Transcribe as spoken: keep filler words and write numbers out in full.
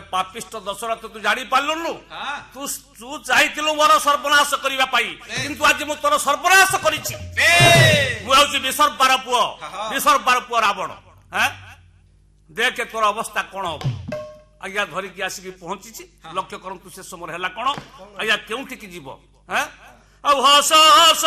ପାପିଷ୍ଟ ଦଶରଥ ତୁ ଜାଣି ପାରିଲୁନୁ ତୁ ତୁ ଚାହିଁଥିଲୁ ମୋର ସର୍ବନାଶ କରିବା ପାଇଁ କିନ୍ତୁ ଆଜି ମୁଁ ତୋର ସର୍ବନାଶ କରିଛି ମୁଁ ହେଉଛି ବିସର୍ବାର ପୁଅ ବିସର୍ବାର ପୁଅ ରାବଣ ଦେଖେ ତୋର ଅବସ୍ଥା କଣ ହବ ଆଜ୍ଞା ଧରିକି ଆସିକି ପହଞ୍ଚିଛି ଲକ୍ଷ୍ୟ କରନ୍ତୁ ସେ ସମୟରେ ହେଲା କଣ ଆଜ୍ଞା କେଉଁଠିକି ଯିବ ଆଉ ହସ ହସ